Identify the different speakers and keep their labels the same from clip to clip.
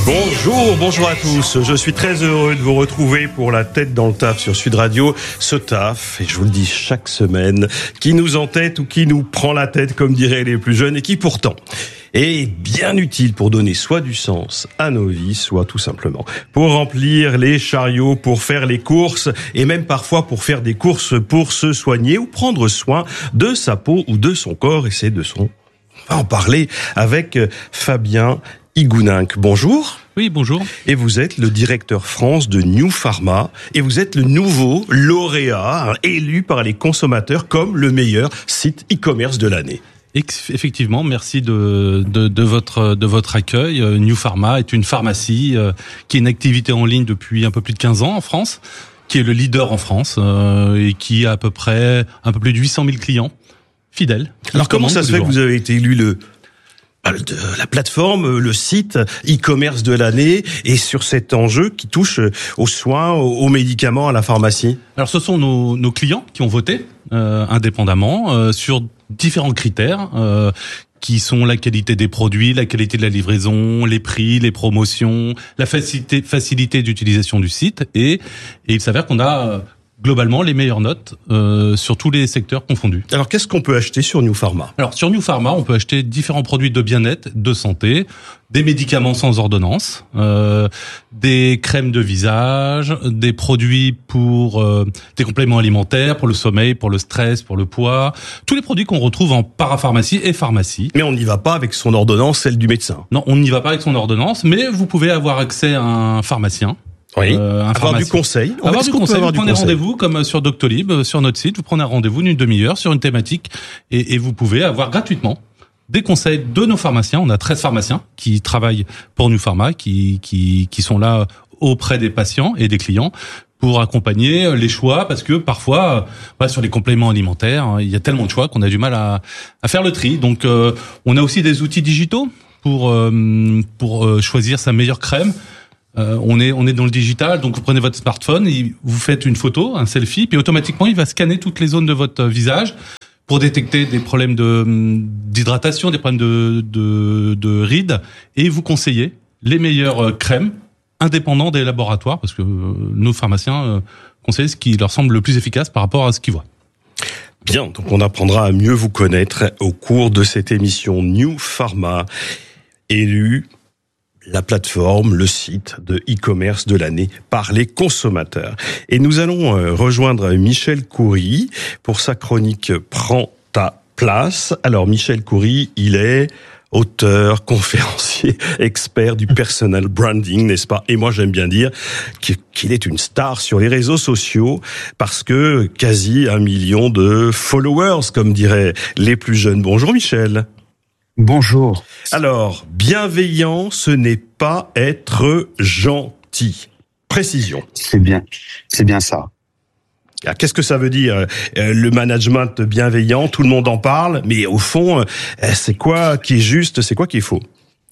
Speaker 1: Bonjour à tous. Je suis très heureux de vous retrouver pour la tête dans le taf sur Sud Radio. Ce taf, et je vous le dis chaque semaine, qui nous entête ou qui nous prend la tête, comme diraient les plus jeunes, et qui pourtant est bien utile pour donner soit du sens à nos vies, soit tout simplement pour remplir les chariots, pour faire les courses, et même parfois pour faire des courses pour se soigner ou prendre soin de sa peau ou de son corps. Et c'est on va en parler avec Fabien Higouninck. Bonjour.
Speaker 2: Oui, bonjour.
Speaker 1: Et vous êtes le directeur France de New Pharma et vous êtes le nouveau lauréat élu par les consommateurs comme le meilleur site e-commerce de l'année.
Speaker 2: Effectivement, merci de votre accueil. New Pharma est une pharmacie qui est une activité en ligne depuis un peu plus de 15 ans en France, qui est le leader en France et qui a à peu près un peu plus de 800 000 clients fidèles.
Speaker 1: Alors comment ça se fait que vous avez été élu la plateforme, le site e-commerce de l'année et sur cet enjeu qui touche aux soins, aux médicaments, à la pharmacie?
Speaker 2: Alors ce sont nos clients qui ont voté indépendamment sur différents critères qui sont la qualité des produits, la qualité de la livraison, les prix, les promotions, la facilité d'utilisation du site et il s'avère qu'on a globalement les meilleures notes sur tous les secteurs confondus.
Speaker 1: Alors qu'est-ce qu'on peut acheter sur New Pharma?
Speaker 2: Alors sur New Pharma, on peut acheter différents produits de bien-être, de santé, des médicaments sans ordonnance, des crèmes de visage, des produits pour des compléments alimentaires, pour le sommeil, pour le stress, pour le poids, tous les produits qu'on retrouve en parapharmacie et pharmacie.
Speaker 1: Mais on n'y va pas avec son ordonnance, celle du médecin.
Speaker 2: Non, on n'y va pas avec son ordonnance, mais vous pouvez avoir accès à un pharmacien.
Speaker 1: Oui, avoir du conseil.
Speaker 2: Vous prenez rendez-vous comme sur Doctolib, sur notre site, vous prenez un rendez-vous d'une demi-heure sur une thématique et vous pouvez avoir gratuitement des conseils de nos pharmaciens. On a 13 pharmaciens qui travaillent pour New Pharma, qui sont là auprès des patients et des clients pour accompagner les choix, parce que parfois, sur les compléments alimentaires, il y a tellement de choix qu'on a du mal à faire le tri. Donc, on a aussi des outils digitaux pour choisir sa meilleure crème. On est dans le digital, donc vous prenez votre smartphone, vous faites une photo, un selfie, puis automatiquement il va scanner toutes les zones de votre visage pour détecter des problèmes d'hydratation, des problèmes de rides, et vous conseiller les meilleures crèmes indépendants des laboratoires, parce que nos pharmaciens conseillent ce qui leur semble le plus efficace par rapport à ce qu'ils voient.
Speaker 1: Bien, donc on apprendra à mieux vous connaître au cours de cette émission. New Pharma, élu la plateforme, le site de e-commerce de l'année par les consommateurs. Et nous allons rejoindre Michel Coury pour sa chronique Prends ta place. Alors Michel Coury, il est auteur, conférencier, expert du personal branding, n'est-ce pas? Et moi j'aime bien dire qu'il est une star sur les réseaux sociaux parce que quasi 1 million de followers, comme diraient les plus jeunes. Bonjour Michel.
Speaker 3: Bonjour.
Speaker 1: Alors, bienveillant, ce n'est pas être gentil. Précision.
Speaker 3: C'est bien ça.
Speaker 1: Alors, qu'est-ce que ça veut dire, le management bienveillant? Tout le monde en parle, mais au fond, c'est quoi qui est juste, c'est quoi qui est faux?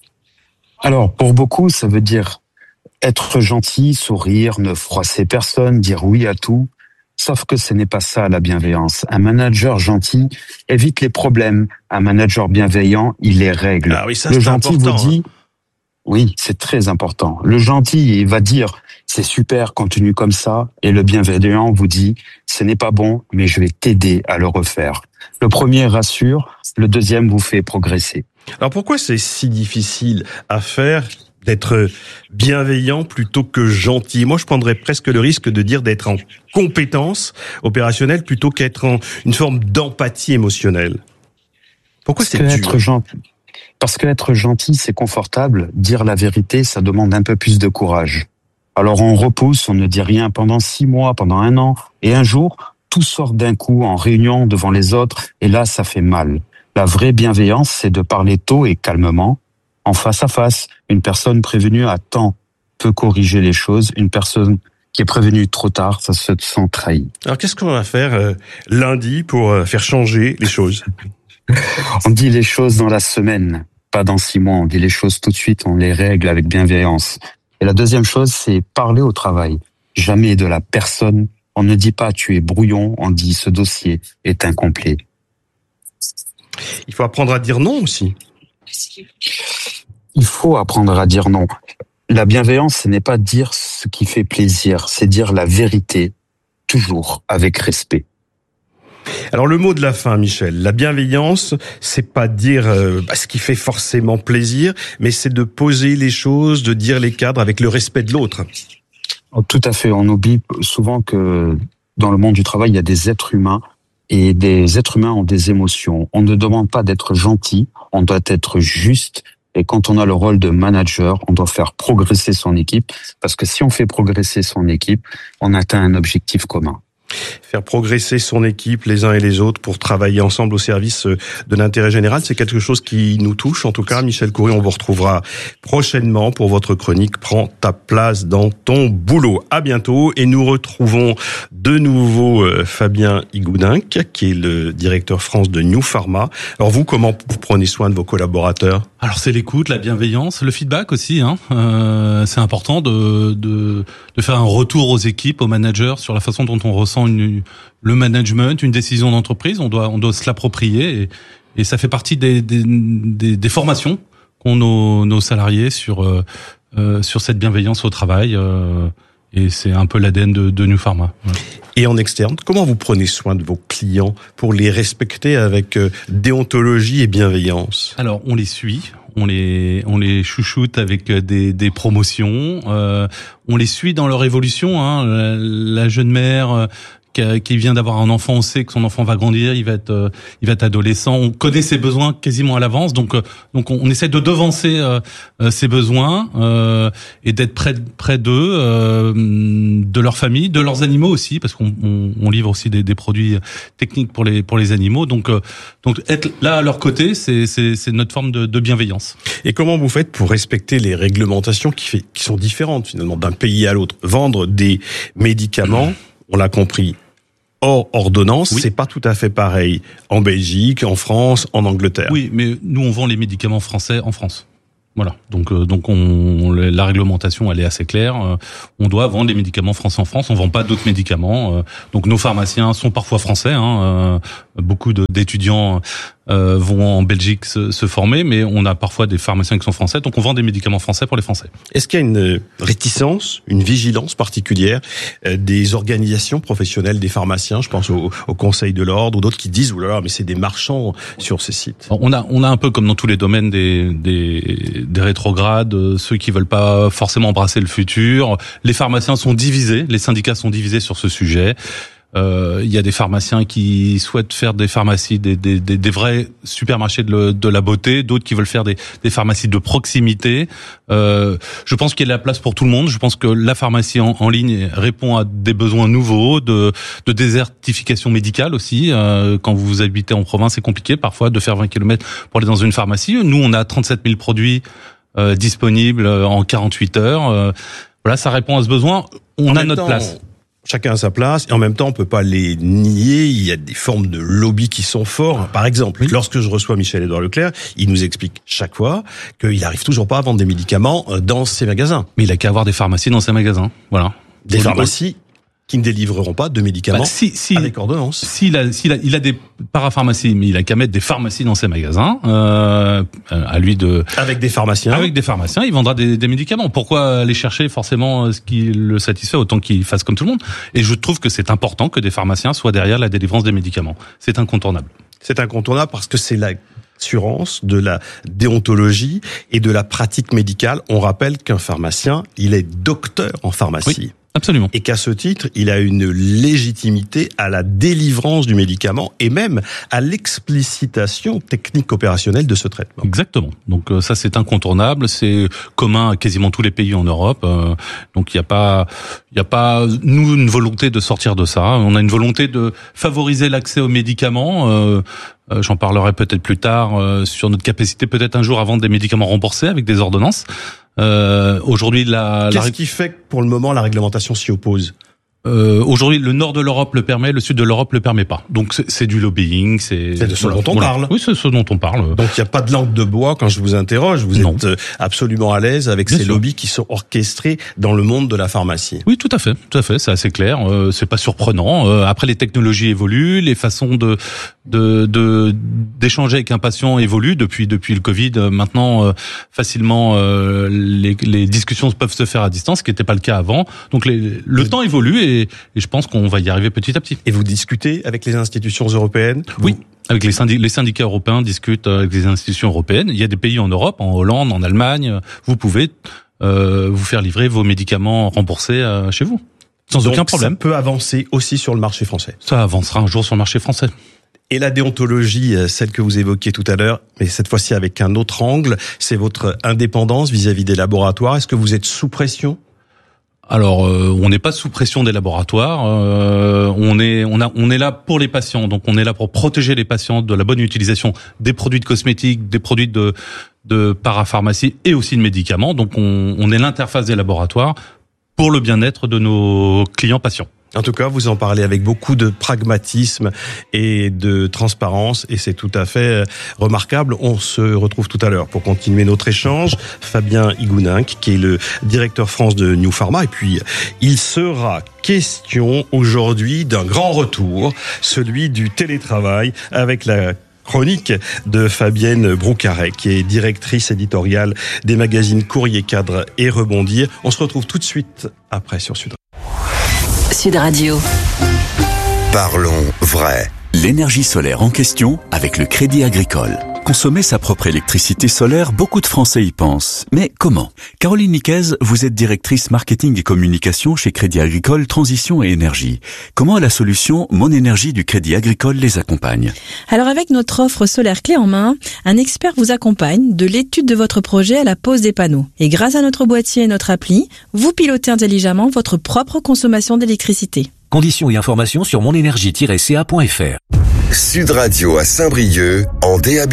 Speaker 3: Alors, pour beaucoup, ça veut dire être gentil, sourire, ne froisser personne, dire oui à tout. Sauf que ce n'est pas ça la bienveillance. Un manager gentil évite les problèmes. Un manager bienveillant, il les règle.
Speaker 1: Ah oui, ça,
Speaker 3: le
Speaker 1: c'est
Speaker 3: gentil
Speaker 1: important,
Speaker 3: vous dit, oui, c'est très important. Le gentil, il va dire, c'est super, continue comme ça. Et le bienveillant vous dit, ce n'est pas bon, mais je vais t'aider à le refaire. Le premier rassure, le deuxième vous fait progresser.
Speaker 1: Alors pourquoi c'est si difficile à faire d'être bienveillant plutôt que gentil? Moi, je prendrais presque le risque de dire d'être en compétence opérationnelle plutôt qu'être en une forme d'empathie émotionnelle. Pourquoi c'est dur?
Speaker 3: Parce que être gentil, c'est confortable. Dire la vérité, ça demande un peu plus de courage. Alors on repousse, on ne dit rien pendant 6 mois, pendant 1 an. Et un jour, tout sort d'un coup en réunion devant les autres. Et là, ça fait mal. La vraie bienveillance, c'est de parler tôt et calmement. En face à face, une personne prévenue à temps peut corriger les choses. Une personne qui est prévenue trop tard, ça se sent trahi.
Speaker 1: Alors qu'est-ce qu'on va faire lundi pour faire changer les choses?
Speaker 3: On dit les choses dans la semaine, pas dans 6 mois. On dit les choses tout de suite, on les règle avec bienveillance. Et la deuxième chose, c'est parler au travail. Jamais de la personne. On ne dit pas tu es brouillon, on dit ce dossier est incomplet.
Speaker 1: Il faut apprendre à dire non aussi.
Speaker 3: Il faut apprendre à dire non. La bienveillance, ce n'est pas dire ce qui fait plaisir, c'est dire la vérité, toujours avec respect.
Speaker 1: Alors le mot de la fin, Michel, la bienveillance, c'est pas dire ce qui fait forcément plaisir, mais c'est de poser les choses, de dire les cadres avec le respect de l'autre.
Speaker 3: Tout à fait, on oublie souvent que dans le monde du travail, il y a des êtres humains et des êtres humains ont des émotions. On ne demande pas d'être gentil, on doit être juste. Et quand on a le rôle de manager, on doit faire progresser son équipe, parce que si on fait progresser son équipe, on atteint un objectif commun.
Speaker 1: Faire progresser son équipe, les uns et les autres, pour travailler ensemble au service de l'intérêt général, c'est quelque chose qui nous touche. En tout cas, Michel Coury, on vous retrouvera prochainement pour votre chronique « Prends ta place dans ton boulot ». À bientôt, et nous retrouvons de nouveau Fabien Higoudinck, qui est le directeur France de New Pharma. Alors vous, comment vous prenez soin de vos collaborateurs ?
Speaker 2: Alors c'est l'écoute, la bienveillance, le feedback aussi. C'est important de faire un retour aux équipes, aux managers sur la façon dont on ressent le management, une décision d'entreprise. On doit se l'approprier et ça fait partie des formations qu'ont nos salariés sur cette bienveillance au travail. Et c'est un peu l'ADN de New Pharma. Ouais.
Speaker 1: Et en externe, comment vous prenez soin de vos clients pour les respecter avec déontologie et bienveillance ?
Speaker 2: Alors, on les suit, on les chouchoute avec des promotions, on les suit dans leur évolution. La jeune mère qui vient d'avoir un enfant, on sait que son enfant va grandir, il va être adolescent. On connaît ses besoins quasiment à l'avance, donc on essaie de devancer ses besoins et d'être près d'eux, de leur famille, de leurs animaux aussi, parce qu'on livre aussi des produits techniques pour les animaux. Donc être là à leur côté, c'est notre forme de bienveillance.
Speaker 1: Et comment vous faites pour respecter les réglementations qui sont différentes finalement d'un pays à l'autre ? Vendre des médicaments, on l'a compris, hors ordonnance, oui. C'est pas tout à fait pareil en Belgique, en France, en Angleterre.
Speaker 2: Oui, mais nous on vend les médicaments français en France. Voilà. Donc la réglementation elle est assez claire. On doit vendre les médicaments français en France. On vend pas d'autres médicaments. Donc nos pharmaciens sont parfois français. Beaucoup d'étudiants vont en Belgique se former, mais on a parfois des pharmaciens qui sont français. Donc on vend des médicaments français pour les Français.
Speaker 1: Est-ce qu'il y a une réticence, une vigilance particulière des organisations professionnelles des pharmaciens ? Je pense au Conseil de l'Ordre ou d'autres qui disent oulala, mais c'est des marchands sur ces sites.
Speaker 2: On a un peu comme dans tous les domaines des rétrogrades, ceux qui veulent pas forcément embrasser le futur. Les pharmaciens sont divisés, les syndicats sont divisés sur ce sujet. Il y a des pharmaciens qui souhaitent faire des pharmacies, des vrais supermarchés de la beauté, d'autres qui veulent faire des pharmacies de proximité. Je pense qu'il y a de la place pour tout le monde. Je pense que la pharmacie en ligne répond à des besoins nouveaux, de désertification médicale aussi. Quand vous habitez en province, c'est compliqué parfois de faire 20 km pour aller dans une pharmacie. Nous, on a 37 000 produits disponibles en 48 heures. Voilà, ça répond à ce besoin. On a notre place.
Speaker 1: Chacun a sa place, et en même temps, on peut pas les nier. Il y a des formes de lobby qui sont forts. Par exemple, lorsque je reçois Michel-Édouard Leclerc, il nous explique chaque fois qu'il arrive toujours pas à vendre des médicaments dans ses magasins.
Speaker 2: Mais il a qu'à avoir des pharmacies dans ses magasins. Voilà.
Speaker 1: Des pharmacies qui ne délivreront pas de médicaments avec ordonnance.
Speaker 2: Il a des parapharmacies, mais il a qu'à mettre des pharmacies dans ses magasins. À lui de.
Speaker 1: Avec des pharmaciens.
Speaker 2: Avec des pharmaciens, il vendra des médicaments. Pourquoi aller chercher forcément ce qui le satisfait autant qu'il fasse comme tout le monde ? Et je trouve que c'est important que des pharmaciens soient derrière la délivrance des médicaments. C'est incontournable.
Speaker 1: C'est incontournable parce que c'est l'assurance de la déontologie et de la pratique médicale. On rappelle qu'un pharmacien, il est docteur en pharmacie.
Speaker 2: Oui. Absolument.
Speaker 1: Et qu'à ce titre, il a une légitimité à la délivrance du médicament et même à l'explicitation technique opérationnelle de ce traitement.
Speaker 2: Exactement. Donc ça, c'est incontournable. C'est commun à quasiment tous les pays en Europe. Donc il y a pas nous une volonté de sortir de ça. On a une volonté de favoriser l'accès aux médicaments. J'en parlerai peut-être plus tard sur notre capacité peut-être un jour à vendre des médicaments remboursés avec des ordonnances. Aujourd'hui,
Speaker 1: qu'est-ce qui fait que pour le moment la réglementation s'y oppose ?
Speaker 2: Aujourd'hui, le nord de l'Europe le permet, le sud de l'Europe le permet pas. Donc c'est du lobbying, c'est
Speaker 1: de ce dont on parle.
Speaker 2: Oui, c'est ce dont on parle.
Speaker 1: Donc il n'y a pas de langue de bois quand je vous interroge. Vous êtes absolument à l'aise avec ces lobbies qui sont orchestrés dans le monde de la pharmacie.
Speaker 2: Oui, tout à fait, c'est assez clair. C'est pas surprenant. Après, les technologies évoluent, les façons d'échanger avec un patient évoluent depuis le Covid. Maintenant, facilement, les discussions peuvent se faire à distance, ce qui n'était pas le cas avant. Donc le temps évolue et je pense qu'on va y arriver petit à petit.
Speaker 1: Et vous discutez avec les institutions européennes?
Speaker 2: Oui. Avec les syndicats européens discutent avec les institutions européennes. Il y a des pays en Europe, en Hollande, en Allemagne, vous pouvez vous faire livrer vos médicaments remboursés chez vous. Sans aucun problème.
Speaker 1: Ça peut avancer aussi sur le marché français.
Speaker 2: Ça avancera un jour sur le marché français.
Speaker 1: Et la déontologie, celle que vous évoquiez tout à l'heure, mais cette fois-ci avec un autre angle, c'est votre indépendance vis-à-vis des laboratoires. Est-ce que vous êtes sous pression?
Speaker 2: Alors, on n'est pas sous pression des laboratoires. On est là pour les patients. Donc, on est là pour protéger les patients de la bonne utilisation des produits de cosmétiques, des produits de parapharmacie et aussi de médicaments. Donc, on est l'interface des laboratoires pour le bien-être de nos clients patients.
Speaker 1: En tout cas, vous en parlez avec beaucoup de pragmatisme et de transparence et c'est tout à fait remarquable. On se retrouve tout à l'heure pour continuer notre échange. Fabien Higouninck, qui est le directeur France de New Pharma. Et puis, il sera question aujourd'hui d'un grand retour, celui du télétravail avec la chronique de Fabienne Broucaret, qui est directrice éditoriale des magazines Courrier Cadre et Rebondir. On se retrouve tout de suite après sur Sud
Speaker 4: Radio.
Speaker 5: Parlons vrai.
Speaker 6: L'énergie solaire en question avec le Crédit Agricole. Consommer sa propre électricité solaire, beaucoup de Français y pensent. Mais comment? Caroline Niquez, vous êtes directrice marketing et communication chez Crédit Agricole Transition et Énergie. Comment la solution Mon Énergie du Crédit Agricole les accompagne?
Speaker 7: Alors avec notre offre solaire clé en main, un expert vous accompagne de l'étude de votre projet à la pose des panneaux. Et grâce à notre boîtier et notre appli, vous pilotez intelligemment votre propre consommation d'électricité.
Speaker 8: Conditions et informations sur monenergie-ca.fr.
Speaker 5: Sud Radio à Saint-Brieuc en DAB+.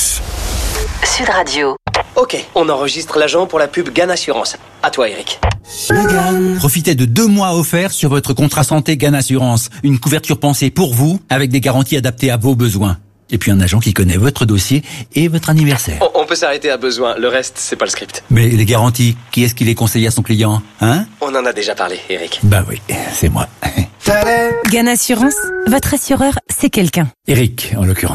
Speaker 4: Sud Radio.
Speaker 9: Ok, on enregistre l'agent pour la pub GAN Assurance. À toi, Eric.
Speaker 8: Profitez de 2 mois offerts sur votre contrat santé GAN Assurance. Une couverture pensée pour vous, avec des garanties adaptées à vos besoins. Et puis un agent qui connaît votre dossier et votre anniversaire.
Speaker 9: On peut s'arrêter à besoin, le reste, c'est pas le script.
Speaker 8: Mais les garanties, qui est-ce qui les conseille à son client, hein?
Speaker 9: On en a déjà parlé, Eric.
Speaker 8: Bah oui, c'est moi.
Speaker 10: GAN Assurance, votre assureur, c'est quelqu'un.
Speaker 8: Eric, en l'occurrence.